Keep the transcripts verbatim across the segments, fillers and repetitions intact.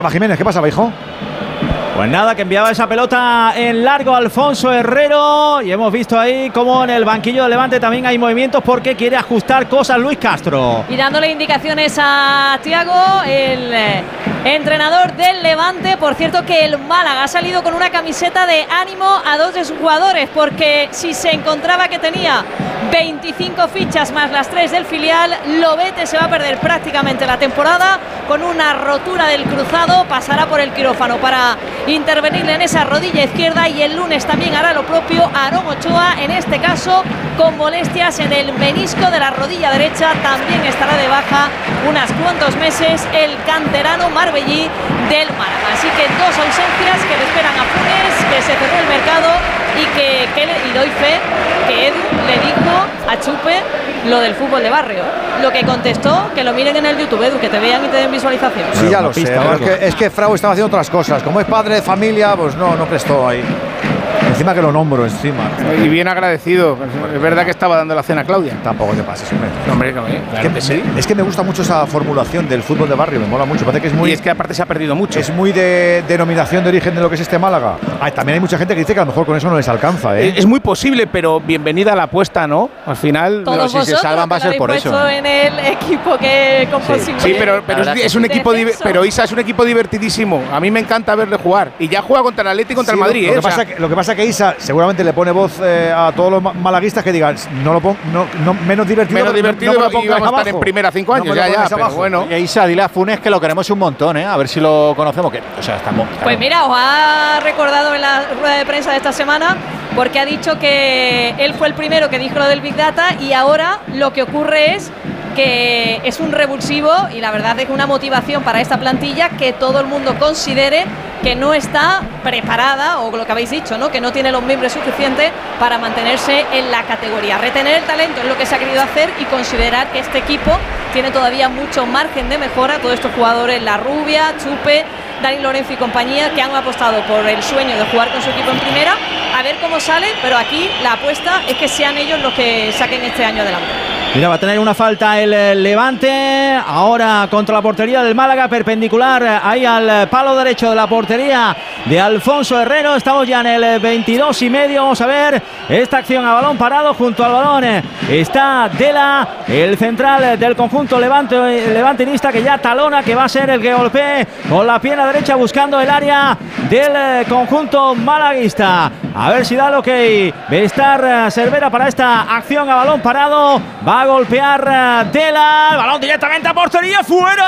Jiménez, ¿qué pasaba, hijo? Pues nada, que enviaba esa pelota en largo Alfonso Herrero y hemos visto ahí como en el banquillo de Levante también hay movimientos porque quiere ajustar cosas Luis Castro. Y dándole indicaciones a Thiago, el eh, entrenador del Levante. Por cierto que el Málaga ha salido con una camiseta de ánimo a dos de sus jugadores, porque si se encontraba que tenía veinticinco fichas más las tres del filial, Lobete se va a perder prácticamente la temporada con una rotura del cruzado, pasará por el quirófano para intervenirle en esa rodilla izquierda y el lunes también hará lo propio Aarón Ochoa, en este caso con molestias en el menisco de la rodilla derecha, también estará de baja unos cuantos meses el canterano marbellí del Málaga. Así que dos ausencias que le esperan a Funes, que se cerró el mercado y que, que le, y doy fe que Edu le dijo a Chupe lo del fútbol de barrio. Lo que contestó, que lo miren en el YouTube, Edu, que te vean y te den visualización. Sí, ya lo sé, pero es que, es que Frau estaba haciendo otras cosas. Como es padre de familia, pues no, no prestó ahí. Encima que lo nombro, encima. Y bien agradecido. Es verdad que estaba dando la cena a Claudia. Tampoco te pases, hombre. No, hombre, no, eh. Claro es, que, que sí. es que me gusta mucho esa formulación del fútbol de barrio, me mola mucho. Parece que es muy, y es que aparte se ha perdido mucho. Es muy de denominación de origen de lo que es este Málaga. Ay, también hay mucha gente que dice que a lo mejor con eso no les alcanza, ¿eh? Es, es muy posible, pero bienvenida a la apuesta, ¿no? Al final, pero si se salvan va a ser por eso. En el equipo que con sí, posible. Sí, pero, pero es, es un equipo pero Isa es un equipo divertidísimo. A mí me encanta verle jugar y ya juega contra el Atleti y contra sí, el Madrid. Lo, lo, ¿eh? que o sea, pasa que, lo que pasa que Isa seguramente le pone voz eh, a todos los malaguistas que digan no lo pongo, no, no, menos divertido, menos divertido no, no y vamos a estar en primera cinco años, no ya, ya, pero bueno. Y Isa, dile a Funes que lo queremos un montón, ¿eh? A ver si lo conocemos, que, o sea, estamos. Claro. Pues mira, os ha recordado en la rueda de prensa de esta semana, porque ha dicho que él fue el primero que dijo lo del Big Data y ahora lo que ocurre es que es un revulsivo y la verdad es una motivación para esta plantilla que todo el mundo considere que no está preparada, o lo que habéis dicho, ¿no? Que no tiene los miembros suficientes para mantenerse en la categoría. Retener el talento es lo que se ha querido hacer y considerar que este equipo tiene todavía mucho margen de mejora. Todos estos jugadores, La Rubia, Chupe, Dani Lorenzo y compañía, que han apostado por el sueño de jugar con su equipo en primera, a ver cómo sale, pero aquí la apuesta es que sean ellos los que saquen este año adelante. Mira, va a tener una falta el Levante, ahora contra la portería del Málaga, perpendicular ahí al palo derecho de la portería de Alfonso Herrero. Estamos ya en el veintidós y medio, vamos a ver esta acción a balón parado. Junto al balón está Dela, el central del conjunto levante, levantinista, que ya talona, que va a ser el que golpee con la pierna derecha buscando el área del conjunto malaguista. A ver si da lo que Bestar Cervera para esta acción a balón parado. Va a golpear Dela, el balón directamente a portería,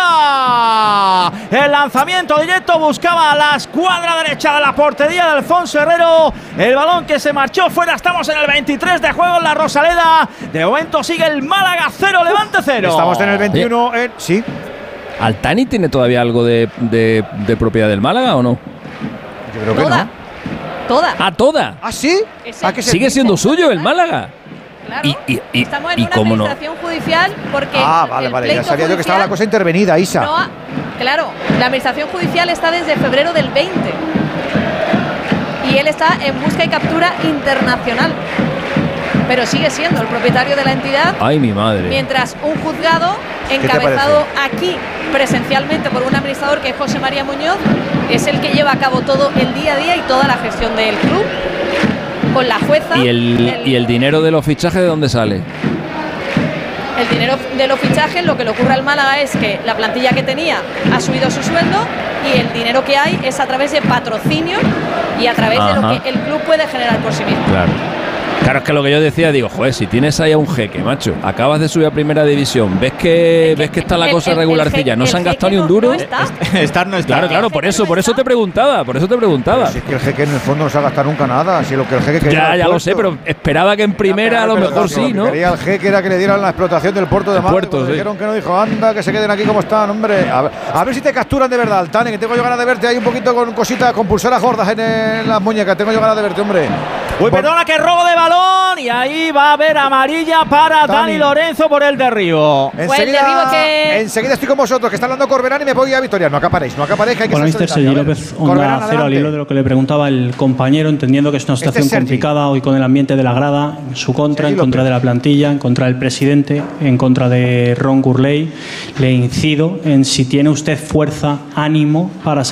fuera. El lanzamiento directo buscaba la escuadra derecha de la portería de Alfonso Herrero. El balón que se marchó fuera. Estamos en el veintitrés de juego en la Rosaleda. De momento sigue el Málaga cero, Levante cero. Estamos en el veintiuno, eh, sí. ¿Altani tiene todavía algo de, de, de propiedad del Málaga o no? Yo creo que toda, no. Toda. ¿Ah, toda? ¿Ah, sí? ¿Ah, que sigue siendo suyo el Málaga? Claro. Y, y, y, Estamos en y una cómo no. administración judicial porque Ah, vale, vale, ya sabía yo que estaba la cosa intervenida, Isa. No ha, claro, la administración judicial está desde febrero del veinte y él está en busca y captura internacional, pero sigue siendo el propietario de la entidad. Ay, mi madre. Mientras un juzgado encabezado aquí presencialmente por un administrador que es José María Muñoz es el que lleva a cabo todo el día a día y toda la gestión del club con la jueza. ¿Y el, el, ¿y el dinero de los fichajes de dónde sale? El dinero de los fichajes, lo que le ocurre al Málaga es que la plantilla que tenía ha subido su sueldo y el dinero que hay es a través de patrocinio y a través Ajá. de lo que el club puede generar por sí mismo. Claro. Claro, es que lo que yo decía, digo, joder, si tienes ahí a un jeque, macho, acabas de subir a primera división, ves que ves que está la cosa el, el, regularcilla, no se han gastado ni un duro. No está. Estar no está. Claro, claro, por eso, por eso te preguntaba, por eso te preguntaba. Si es que el jeque en el fondo no se ha gastado nunca nada, si lo que el jeque quería. Ya, ya lo sé, pero esperaba que en primera ya, a lo mejor sí, lo ¿no? Lo que quería el jeque era que le dieran la explotación del puerto de Málaga. Sí. Dijeron que no, dijo, anda, que se queden aquí como están, hombre. A ver, a ver si te capturan de verdad, Altani, que tengo yo ganas de verte ahí un poquito con cositas, con pulseras gordas en, en las muñecas, tengo yo ganas de verte, hombre. Uy, perdona, que robo de balón. Y ahí va a haber amarilla para Dani, Dani Lorenzo por el derribo. Enseguida, que... enseguida estoy con vosotros, que está hablando Corberán y me voy a Vitoria. No acaparéis, no acaparéis, que hay que Hola, mister Sergi López, Onda Cero, al hilo de lo que le preguntaba el compañero, entendiendo que es una situación este es complicada hoy con el ambiente de la grada, en su contra, Sergi en contra López. de la plantilla, en contra del presidente, en contra de Ron Gurley. Le incido en si tiene usted fuerza, ánimo para